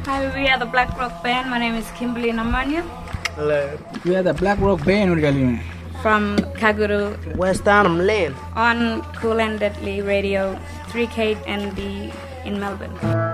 Hi, we are the Black Rock Band. My name is Kimberly Namanya. Hello. We are the Black Rock Band from Kaguru, West Arnhem Lane. On Cool and Deadly Radio, 3K and in Melbourne.